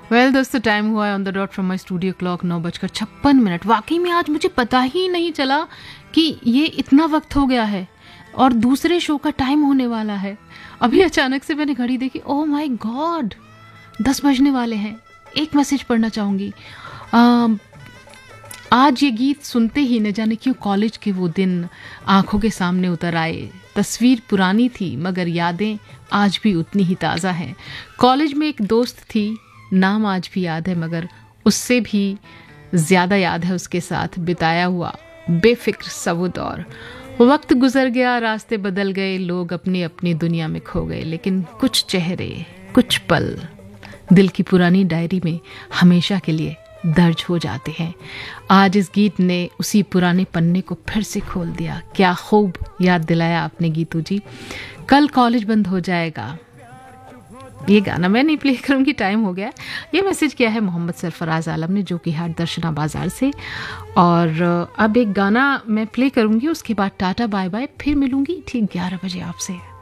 Well दोस्तों, time हुआ है on the dot from my studio clock 9:56। वाकई में आज मुझे पता ही नहीं चला कि ये इतना वक्त हो गया है और दूसरे शो का टाइम होने वाला है। अभी अचानक से मैंने घड़ी देखी, ओह माय गॉड, 10 बजने वाले हैं। एक मैसेज पढ़ना चाहूँगी। आज ये गीत सुनते ही न जाने क्यों कॉलेज के वो दिन आंखों के सामने उतर आए। तस्वीर पुरानी थी मगर यादें आज भी उतनी ही ताज़ा हैं। कॉलेज में एक दोस्त थी, नाम आज भी याद है मगर उससे भी ज़्यादा याद है उसके साथ बिताया हुआ बेफिक्र सा वो दौर। वक्त गुजर गया, रास्ते बदल गए, लोग अपनी अपनी दुनिया में खो गए, लेकिन कुछ चेहरे, कुछ पल दिल की पुरानी डायरी में हमेशा के लिए दर्ज हो जाते हैं। आज इस गीत ने उसी पुराने पन्ने को फिर से खोल दिया। क्या खूब याद दिलाया आपने गीतू जी। कल कॉलेज बंद हो जाएगा, ये गाना मैं नहीं प्ले करूंगी, टाइम हो गया। ये मैसेज किया है मोहम्मद सरफराज आलम ने, जो कि हाट दर्शना बाजार से। और अब एक गाना मैं प्ले करूंगी, उसके बाद टाटा बाय बाय, फिर मिलूंगी ठीक 11 बजे आपसे।